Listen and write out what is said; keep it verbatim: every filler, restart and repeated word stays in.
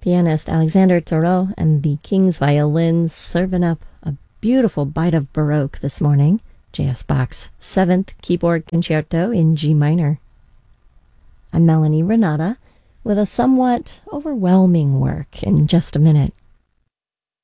Pianist Alexander Thoreau and the King's Violins serving up a beautiful bite of Baroque this morning. J S Bach's seventh Keyboard Concerto in G minor. I'm Melanie Renata with a somewhat overwhelming work in just a minute.